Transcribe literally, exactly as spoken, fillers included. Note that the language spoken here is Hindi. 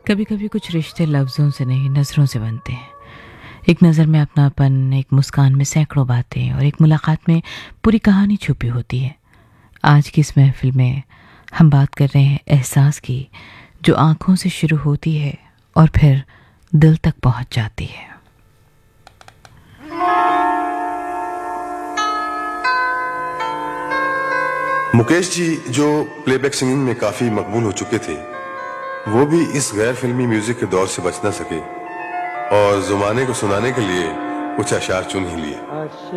कभी कभी कुछ रिश्ते लफ्ज़ों से नहीं नज़रों से बनते हैं। एक नज़र में अपनापन, एक मुस्कान में सैकड़ों बातें और एक मुलाकात में पूरी कहानी छुपी होती है। आज की इस महफिल में हम बात कर रहे हैं एहसास की, जो आंखों से शुरू होती है और फिर दिल तक पहुंच जाती है। मुकेश जी, जो प्लेबैक सिंगिंग में काफी मकबूल हो चुके थे, वो भी इस गैर फिल्मी म्यूजिक के दौर से बच ना सके और जुमाने को सुनाने के लिए कुछ अशार चुन ही लिए।